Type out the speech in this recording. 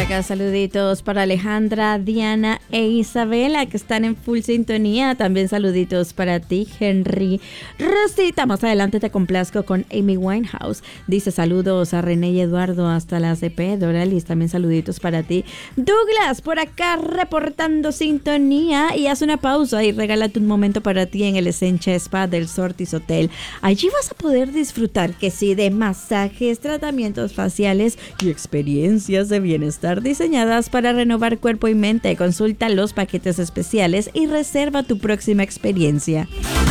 acá saluditos para Alejandra, Diana e Isabela, que están en full sintonía. También saluditos para ti, Henry. Rosita, más adelante te complazco con Amy Winehouse. Dice saludos a René y Eduardo hasta la CP. Doralis, también saluditos para ti. Douglas, por acá reportando sintonía. Y haz una pausa y regálate un momento para ti en el Essentia Spa del Sortis Hotel. Allí vas a poder disfrutar, que sí, de masajes, tratamientos faciales y experiencias de bienestar diseñadas para renovar cuerpo y mente. Consulta los paquetes especiales y reserva tu próxima experiencia.